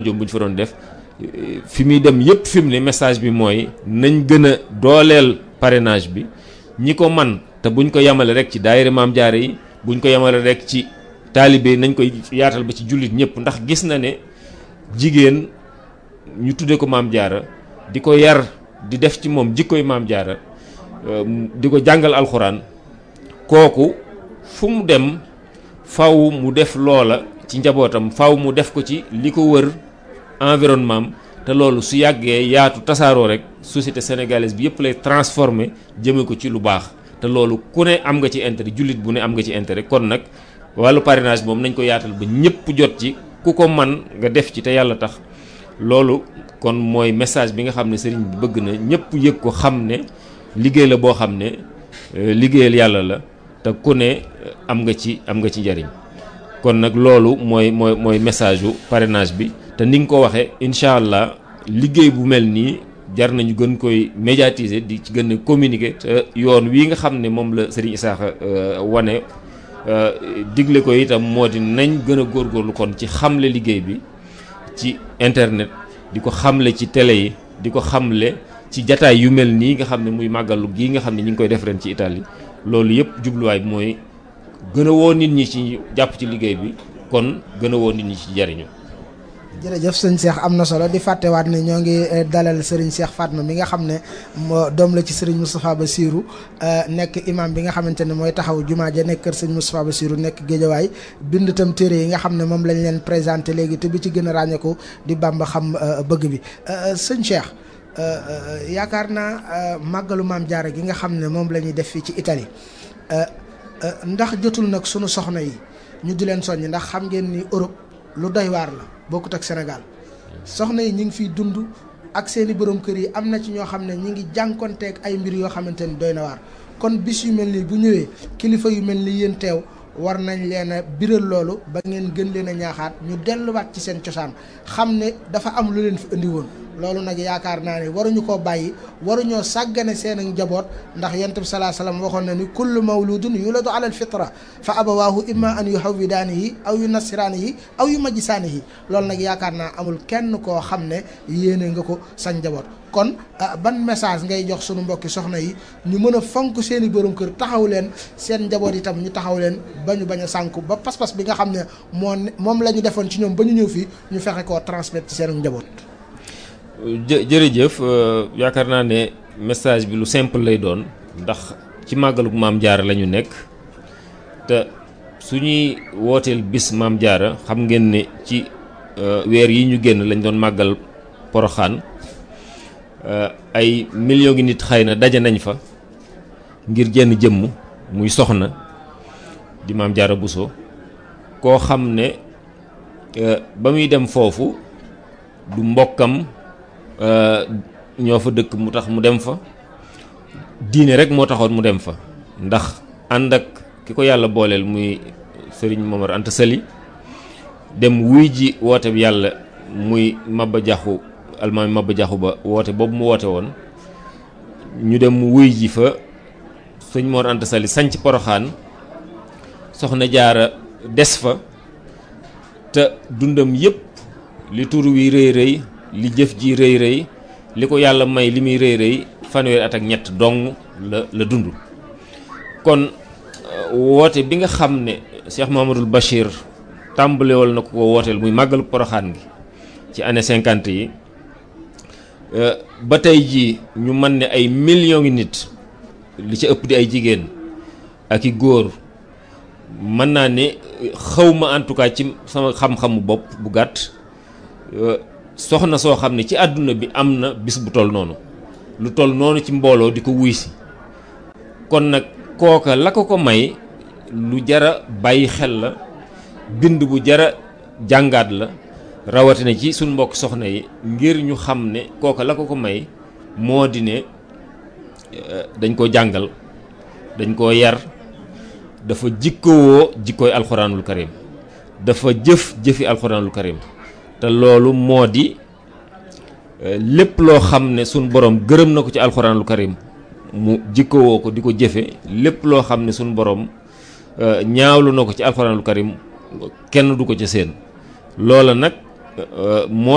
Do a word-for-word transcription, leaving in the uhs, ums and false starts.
Diop bu ñu fa doon def fi muy dem yëpp fi mu ne message bi mooy nañ gën a dooleel parrainage bi ñi ko man te buñ ko yemale rek ci daayira Maam Jaara yi buñ ko yemale rek ci taalibe nañ koy yaatal ba ci jullit ñëpp ndax gis na ne jigéen ñu tuddee ko Maam Jaara di ko yar di def ci moom jikkoy Maam Jaara di ko jàngal alxuraan kooku fu mu dem faw mu def loola ci njabootam faw mu def ko ci li ko wër environnement te loolu su yàggee yaatu tasaaroo rek société sénégalaise bi yëpp lay transformer jëme ko ci lu baax te loolu ku ne am nga ci intérêt jullit bu ne am nga ci intérêt kon nag wàllu parrainage moom nañ ko yaatal ba ñëpp jot ci ku ko man nga def ci te yàlla tax loolu kon mooy message bi nga xam ne sëriñ bi bëgg na ñëpp yëg ko xam ne liggéey la boo xam ne liggéeyal yàlla la te ku ne am nga ci am nga ci njariñ kon nag loolu mooy mooy mooy message u parrainage bi te ni nga ko waxee incha allah liggéey bu mel nii jar nañu gën koy médiatiser di ci gën a communiquer te yoon wii nga xam ne moom la Serigne Issakha wane digle ko itam moo di nañ gën a góorgóorlu kon ci xamle liggéey bi ci internet di ko xamle ci télé yi di ko xamle ci jataay yu mel nii nga xam ne muy màggalu gii nga xam ne ñu ngi koy def ren ci Italie loolu yëpp jubluwaay bi mooy gën a woo nit ñi ci jàpp ci liggéey bi kon gën a woo nit ñi ci jariñu jërëjëf sëñ Cheikh am na solo di fàttewaat ne ñoo ngi dalal Serigne Cheikh Fatma mi nga xam ne moo doom la ci Serigne Moustapha Bassirou nekk imam bi nga xamante ne mooy taxaw jumaa ja nekk kër Serigne Moustapha Bassirou nekk Géejawaay bind itam téere yi nga xam ne moom lañ leen présenté léegi te bi ci gën a ràññeeku di Bamba xam bëgg bi sëñ Cheikh yaakaar naa màggalu Maam Jaara gi nga xam ne moom la ñuy def fii ci Italie ndax jotul nag sunu soxna yi ñu di leen soññ ndax xam ngeen ni Europe lu doy waar la bokkut ak Sénégal soxna yi ñu ngi fiy dund ak seeni borom kër yi am na ci ñoo xam ne ñi ngi jànkonteeg ay mbir yoo xamante ni doy na waar kon bis yu mel nii bu ñëwee kilifa yu mel ni yéen teew war nañ leen a biral loolu ba ngeen gën leen a ñaaxaat ñu delluwaat ci seen cosaan xam ne dafa am lu leen fi indi woon loolu nag yaakaar naa ne waruñu koo bàyyi waruñoo sàggane seen ak njaboot ndax yonent bi salaa salaam waxoon na ni kullu mawludun yuladu ala alfitra fa abawaahu imma an yuhawwidaanihi aw yunassiraanihi aw yumajjisaanihi loolu nag yaakaar naa amul kenn koo xam ne yéene nga ko sa njaboot kon ban message ngay jox sunu mbokki soxna yi ñu mën a fonk seen i borom kër taxaw leen seen njaboot itam ñu taxaw leen ba ñu bañ a sànku ba pas-pas bi nga xam ne moo moom la ñu defoon ci ñoom ba ñu ñëw fii ñu fexe koo transmettre ci seen njaboot. jë jërëjëf yaakaar naa ne message bi lu simple lay doon ndax ci màggalu Maam Jaara la ñu nekk te su ñuy wooteel bis Maam Jaara xam ngeen ne ci weer yi ñu génn lañ doon màggal Poroxaan ay millions ngi nit xëy na daje nañ fa ngir jenn jëmm muy soxna di Maam Jaara Buso koo xam ne ba muy dem foofu du mbokkam ñoo fa dëkk mu tax mu dem fa diine rek moo taxoon mu dem fa ndax ànd ak ki ko yàlla booleel muy Sëriñ Momar Anta Sali dem wuy ji woote bi yàlla muy Maba Jaxu almaami Maba Jaxu Ba woote boobu mu woote woon ñu dem wuy ji fa Sëñ Mor Anta Sali sanc Poroxaan Soxna Jaara des fa te dundam yépp li tur wi rëy rëy li jëf ji rëy rëy li ko yàlla may li muy rëy rëy fanweeri at ak ñett dong la la dund kon woote bi nga xam ne Cheikh Mouhamadoul Bachir tàmbalewal na ko ko wooteel muy màggalu Poroxaan gi ci année cinquante yi ba tey jii ñu mën ne ay millions ngi nit li ci ëpp di ay jigéen ak i góor mën naa ne xawma en tout cas ci sama xam-xamu bopp bu gàtt soxna soo xam ne ci àdduna bi am na bis bu toll noonu lu toll noonu ci mbooloo di ko wuy si kon nag kooka la ko ko may lu jara bàyyi xel la bind bu jara jàngaat la rawatina ci suñ mbokk soxna yi ngir ñu xam ne kooka la ko ko may moo di ne dañ ko jàngal dañ koo yar dafa jikkowoo jikkooy alxuraanul karim dafa jëf jëfi alxuraanul karim te loolu moo di lépp loo xam ne suñ borom gërëm na ko ci alxuraanul karim mu jikkowoo ko di ko jëfe lépp loo xam ne suñ borom ñaawlu na ko ci alxuraanul karim kenn du ko ca seen loola nag moo